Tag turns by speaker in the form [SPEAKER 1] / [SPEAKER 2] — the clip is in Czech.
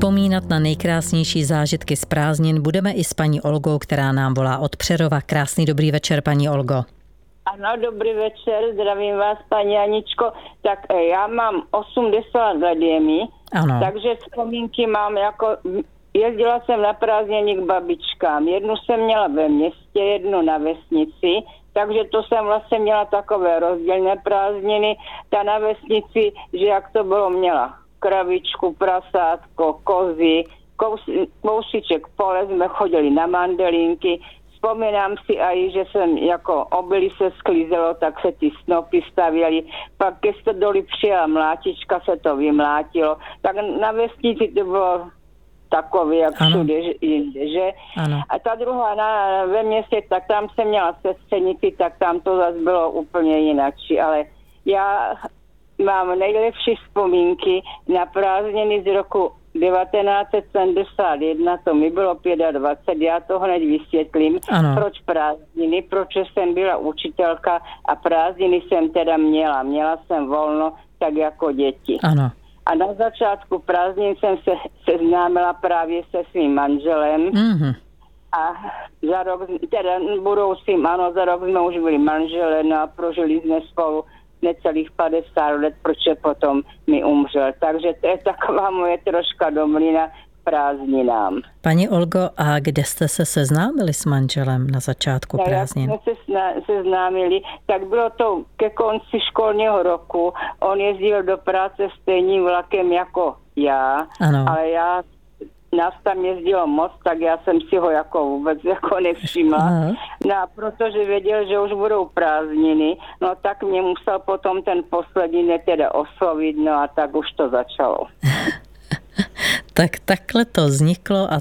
[SPEAKER 1] Vzpomínat na nejkrásnější zážitky z prázdnin budeme i s paní Olgou, která nám volá od Přerova. Krásný dobrý večer, paní Olgo.
[SPEAKER 2] Ano, dobrý večer, zdravím vás, paní Aničko. Tak já mám 80 let je mi,
[SPEAKER 1] Ano.
[SPEAKER 2] takže vzpomínky mám jako... Jezdila jsem na prázdniny k babičkám. Jednu jsem měla ve městě, jednu na vesnici, takže to jsem vlastně měla takové rozdílné prázdniny. Ta na vesnici, že jak to bylo, měla kravičku, prasátko, kozy, kousíček pole, jsme chodili na mandelinky. Vzpomínám si aj, že jsem jako obilí se sklízelo, tak se ty snopy stavěly. Pak keď se doli přijela mlátička, se to vymlátilo. Tak na vesnici to bylo takový, jak všude jinde, že?
[SPEAKER 1] Ano.
[SPEAKER 2] A ta druhá ve městě, tak tam jsem měla sestřenici, tak tam to zase bylo úplně jinak. Ale já mám nejlepší vzpomínky na prázdniny z roku 1971, to mi bylo 25, já to hned vysvětlím,
[SPEAKER 1] Ano.
[SPEAKER 2] Proč prázdniny, proč jsem byla učitelka a prázdniny jsem teda měla jsem volno, tak jako děti.
[SPEAKER 1] Ano.
[SPEAKER 2] A na začátku prázdnin jsem se seznámila právě se svým manželem.
[SPEAKER 1] Mhm.
[SPEAKER 2] A za rok, teda budoucím, ano, za rok jsme už byli manželé, no a prožili jsme spolu necelých 50 let, protože potom mi umřel. Takže to je taková moje troška domlina k prázdninám.
[SPEAKER 1] Paní Olgo, a kde jste se seznámili s manželem na začátku prázdnin?
[SPEAKER 2] Jak jsme se seznámili, tak bylo to ke konci školního roku. On jezdil do práce stejným vlakem jako já,
[SPEAKER 1] Ano.
[SPEAKER 2] ale nás tam jezdilo moc, tak já jsem si ho jako vůbec jako nevšimla.
[SPEAKER 1] Aha.
[SPEAKER 2] No a protože věděl, že už budou prázdniny, no tak mě musel potom ten poslední teda oslovit, no a tak už to začalo.
[SPEAKER 1] Tak takhle to vzniklo a